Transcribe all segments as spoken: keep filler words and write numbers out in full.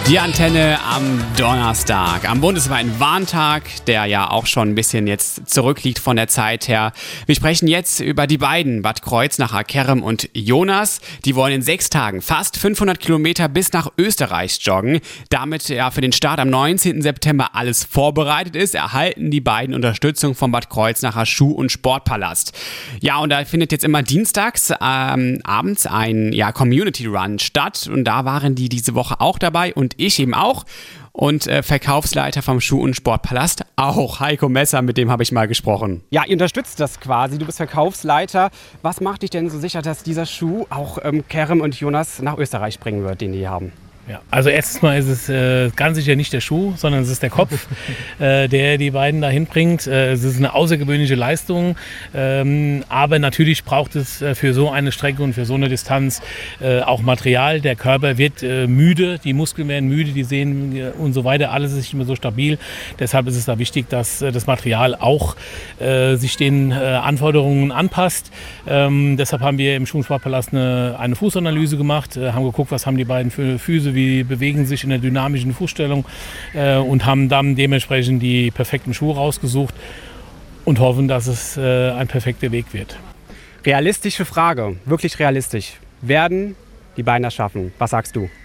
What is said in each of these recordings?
Die Antenne am Donnerstag, am bundesweiten Warntag, der ja auch schon ein bisschen jetzt zurückliegt von der Zeit her. Wir sprechen jetzt über die beiden, Bad Kreuznacher, Kerem und Jonas. Die wollen in sechs Tagen fast fünfhundert Kilometer bis nach Österreich joggen. Damit ja für den Start am neunzehnten September alles vorbereitet ist, erhalten die beiden Unterstützung vom Bad Kreuznacher Schuh- und Sportpalast. Ja, und da findet jetzt immer dienstags ähm, abends ein ja, Community Run statt. Und da waren die diese Woche auch dabei und ich eben auch. Und äh, Verkaufsleiter vom Schuh- und Sportpalast auch. Heiko Messer, mit dem habe ich mal gesprochen. Ja, ihr unterstützt das quasi. Du bist Verkaufsleiter. Was macht dich denn so sicher, dass dieser Schuh auch ähm, Kerem und Jonas nach Österreich bringen wird, den die haben? Ja, also erstens mal ist es äh, ganz sicher nicht der Schuh, sondern es ist der Kopf, äh, der die beiden dahin bringt. Äh, es ist eine außergewöhnliche Leistung, ähm, aber natürlich braucht es äh, für so eine Strecke und für so eine Distanz äh, auch Material. Der Körper wird äh, müde, die Muskeln werden müde, die Sehnen äh, und so weiter, alles ist nicht mehr so stabil. Deshalb ist es da wichtig, dass äh, das Material auch äh, sich den äh, Anforderungen anpasst. Ähm, deshalb haben wir im Schuh- und Sportpalast eine, eine Fußanalyse gemacht, äh, haben geguckt, was haben die beiden für Füße, wie bewegen sich in der dynamischen Fußstellung äh, und haben dann dementsprechend die perfekten Schuhe rausgesucht und hoffen, dass es äh, ein perfekter Weg wird. Realistische Frage, wirklich realistisch. Werden die beiden das schaffen? Was sagst du?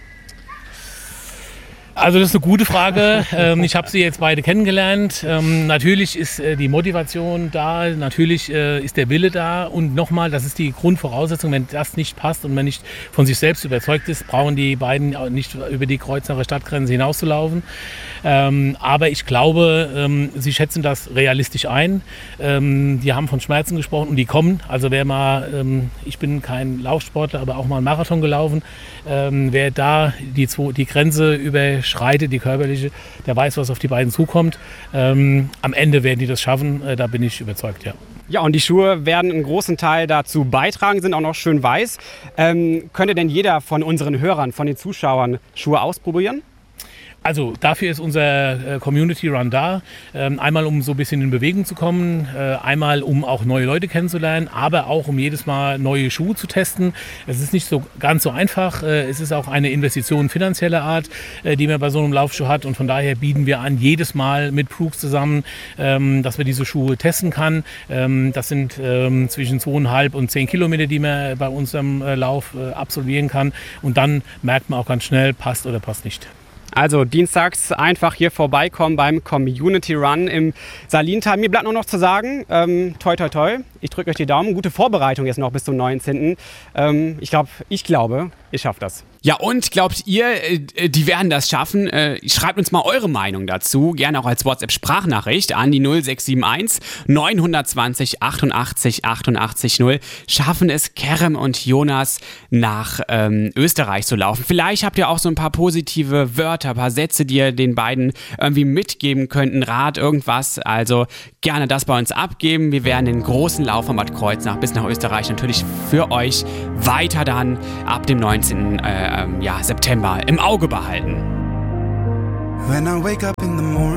Also das ist eine gute Frage. Ähm, ich habe sie jetzt beide kennengelernt. Ähm, natürlich ist äh, die Motivation da, natürlich äh, ist der Wille da und nochmal, das ist die Grundvoraussetzung, wenn das nicht passt und man nicht von sich selbst überzeugt ist, brauchen die beiden nicht über die Kreuznacher Stadtgrenze hinauszulaufen. Ähm, aber ich glaube, ähm, sie schätzen das realistisch ein. Ähm, die haben von Schmerzen gesprochen und die kommen. Also wer mal, ähm, ich bin kein Laufsportler, aber auch mal einen Marathon gelaufen, ähm, wer da die, die Grenze überschreitet, die körperliche, der weiß, was auf die beiden zukommt. Ähm, am Ende werden die das schaffen, äh, da bin ich überzeugt, ja. Ja, und die Schuhe werden einen großen Teil dazu beitragen, sind auch noch schön weiß. Ähm, könnte denn jeder von unseren Hörern, von den Zuschauern Schuhe ausprobieren? Also dafür ist unser äh, Community Run da. Ähm, einmal um so ein bisschen in Bewegung zu kommen, äh, einmal um auch neue Leute kennenzulernen, aber auch um jedes Mal neue Schuhe zu testen. Es ist nicht so ganz so einfach. Äh, es ist auch eine Investition finanzieller Art, äh, die man bei so einem Laufschuh hat. Und von daher bieten wir an, jedes Mal mit Brooks zusammen, ähm, dass wir diese Schuhe testen kann. Ähm, das sind ähm, zwischen zweieinhalb und zehn Kilometer, die man bei unserem äh, Lauf äh, absolvieren kann. Und dann merkt man auch ganz schnell, passt oder passt nicht. Also dienstags einfach hier vorbeikommen beim Community Run im Salintal. Mir bleibt nur noch zu sagen, ähm, toi toi toi, ich drücke euch die Daumen. Gute Vorbereitung jetzt noch bis zum neunzehnten Ähm, ich, glaub, ich glaube, ihr schafft das. Ja, und glaubt ihr, äh, die werden das schaffen? Äh, schreibt uns mal eure Meinung dazu, gerne auch als WhatsApp-Sprachnachricht an die null sechs sieben eins neun zwei null achtundachtzig achtundachtzig null. Schaffen es Kerem und Jonas nach ähm, Österreich zu laufen? Vielleicht habt ihr auch so ein paar positive Wörter, ein paar Sätze, die ihr den beiden irgendwie mitgeben könnt, ein Rat, irgendwas. Also gerne das bei uns abgeben. Wir werden den großen Lauf von Bad Kreuznach bis nach Österreich natürlich für euch weiter dann ab dem neunzehnten Äh, ähm, ja, September im Auge behalten. When I wake up in the morning